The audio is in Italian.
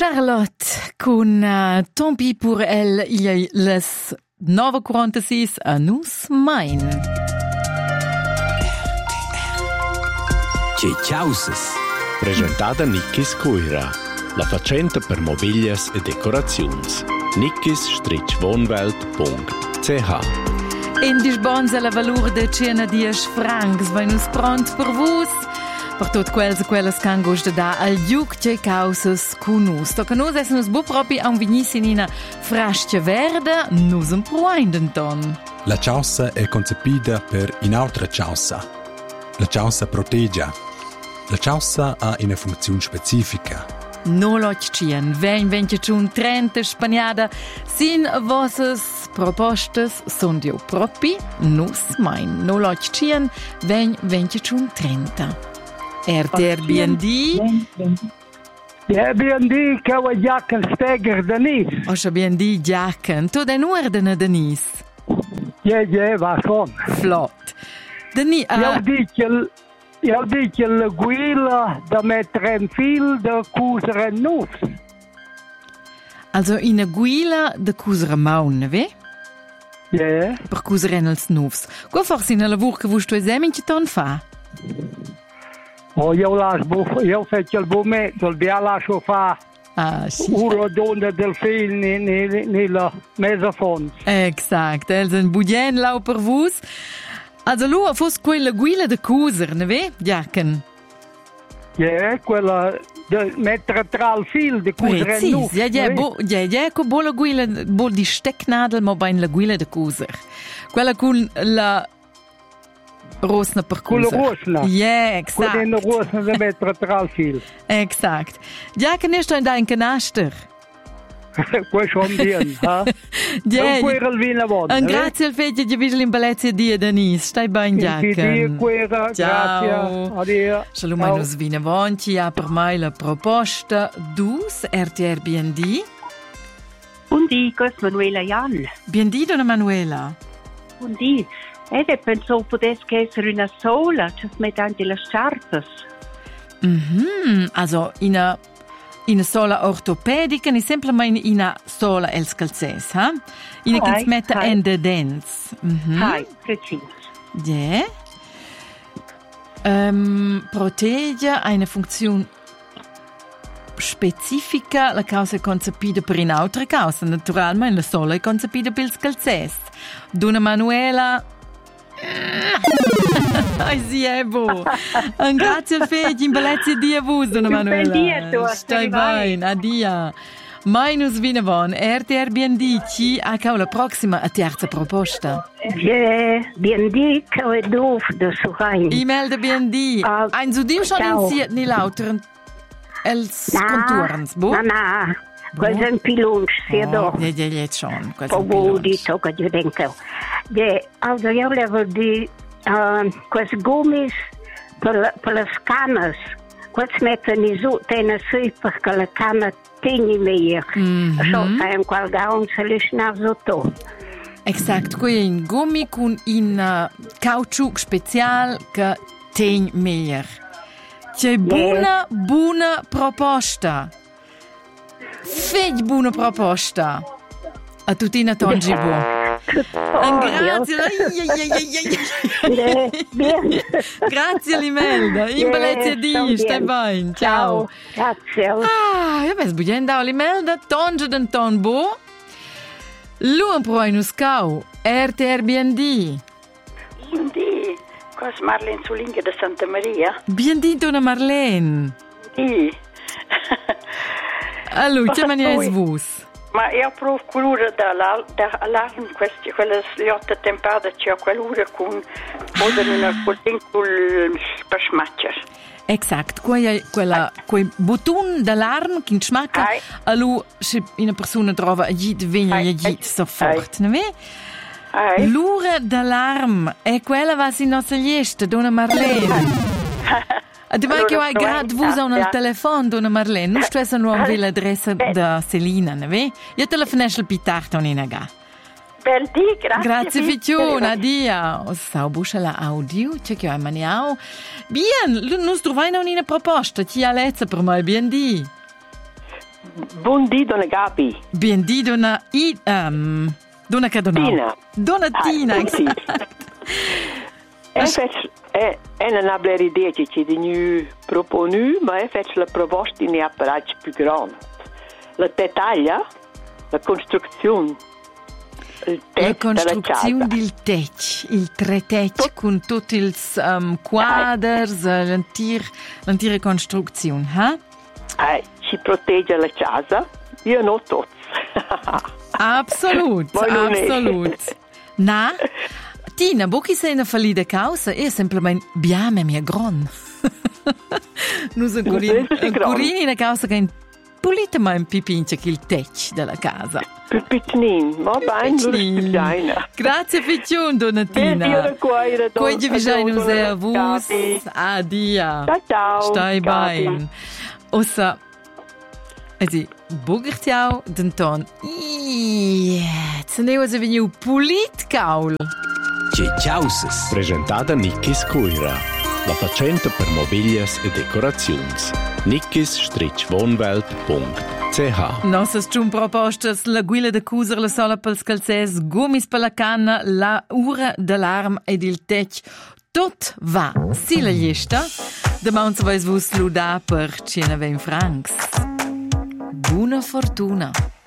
Charlotte con Tant pis pour elle, il y a les 9:46 a Nus Main. Ciauses. Presentada Nickis Cuira, la facenta per mobilias e decorazions. nickis-wohnwelt.ch. In disbons la valur de 10 francs, vai nus pront per vus. Per tot quels e quelles can gust da al giuc che causas con nus. Tocca nus essen nus bu propi an vinis in ina frascia verde, nus un proindenton. La ciaussa è concepida per un'altra ciaussa. La ciaussa proteggia. La ciaussa ha una funzione specifica. No lotcien, venche ciun 30 spaniada, sin vossas propostas son dio propi, nus main. No lotcien, venche ciun 30. Airbnb? Airbnb che ho jacken steger Denis. Oscha Airbnb jacken. Tu den ordene Denis? Ja, va son. Flott. Denis, io dico la guilla da mettere in fil da cusere nus. Also in a guila de cusere maun, ve? Ja. Per cusere els nus. Qua forse in a lavur che vus tu esemin che ton fa? Oh, io faccio il bumetto, il bia lascio fa. Ah, sì. Uro donde del fil nella mesa fons. Exact, els en budien lau per vus. Also lu fos quella guila de cuser, ne ve? Jacken. Ja, quella de mettere tra il fil de cusere nus. Ja, co bo la guila, bo di stecknadel, ma bain la guila de cuser. Quella con la rosna per cuser. Con la rosna? Ja, exact. Con la rosna de mettere tra il fil. Exact. Jacken ist in dein Kanaster. Questo è un bien, ha? Ja. Un grazie al fetto di visli in Balezia di Denis. Stai ben, Jacken. Ciao. Addio. Shalom ai nus vine avanti. Ja, per mai la proposta dus Airbnb. Buondì, questo è Manuela Jan. Buondì, donna Manuela. Buondì. Pensavo potesse essere una sola, ci mettendo le sciarpe. Also, in una sola ortopedica, non semplicemente in una sola els calzes, ha? In una che mette in the dance. Preciso. Ja. Protegge una funzione specifica, la causa è concepita per un'altra causa. Naturalmente, la sola è concepita per il calzes. Donna Manuela... Ai sì, Evo. Grazie al fegli, in bellezza di avus, donna Manuela. Stai bene, addio. Mainus vinavon, Airbnb, ci a la prossima a terza proposta. Airbnb, che è doof, da suhain. E-mail de BND. Ein zu dir schon initiiert, nie lauter els conturens, bo? Na. Questo è un pilunch, sia do. Ja, jetzt schon. Pobo di tocca di denke. Also io volevo di questi gummis per le scanner. Questi mettono su, tengono su perché la canna tieni meglio. So fai un qualcosa se li sotto. Exact, qui è un gummi con un caucciù speciale che tieni meglio. C'è buona proposta. Fej buona proposta. A tutina tongi buon. Grazie. Grazie Limelda. In bellezza di, stai bene. Ciao. Grazie. Io penso bugiendo a Limelda, tongi den ton bo. Luan pro in uscau. Airbnb. Buondì. Cos Marlene Sulinga de Santa Maria. Buondì, donna Marlene. Sì. Allora, che mania è svus? Ma io provo quell'ora dall'allarme, quelle sliotte tempate, c'è quell'ora con una per smaccher. Exact, quel button d'allarme che smacca, allora se una persona trova agit viene sofort, ne ve? L'ora d'allarme è quella va si nostra lista, donna Marlene. Tu vai che hai grad vusa al telefono, donna Marlene. Non stessa non vi l'adressa da Selina, ne ve? Io telefonesce il pitarto in aga. Bel di, grazie. Grazie Ficciona, addio. Sau buscia la audio, c'è che hai maniao. Bien, non trovai non una proposta, ti ha lezza per me, bien di. Buon dì, donna Gabi. Bien di, donna Donna Cadonau. Donna Tina, È una bella idea che ci è proponu, ma è fatto la proposta in apparecchi più grande. La dettaglia, la costruzione, la costruzione del tech, il tre tech con tutti i quaders, l'intera costruzione, ci protegge la casa, io non tutti. Absolut. Na, Tina, buchi sei una fallida causa e semplicemente biame mia gran. Nus curini una causa che pulita ma un pipince che il tech della casa. Pipicnin, ma bene, grazie Ficciun, donna Tina. Coi di vicino sei a vus. Adia. Ciao. Stai bene. Ossa, also, Bugertjau, den Ton. Zunächst also veniu pulit caul. Ciausas. Presentata Nickis Cuira. La facenta per mobilias e decorazions. nickis-wohnwelt.ch. Nossas giun propostas la guilla de cuser la sola pels calzers, gummis per la canna, la ura d'alarm ed il tech. Tot va. Si la lista. Demà se vais vos ludar per 120 francs. Buona fortuna.